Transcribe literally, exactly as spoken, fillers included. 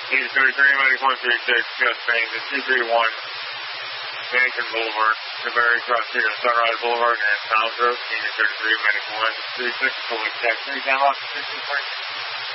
East thirty-three, Medic one three six, just transit two three one, Bennington Boulevard, the very cross street of Sunrise Boulevard and Towns Road, East thirty-three, Medic one three six, police tax three, down off sixty-three.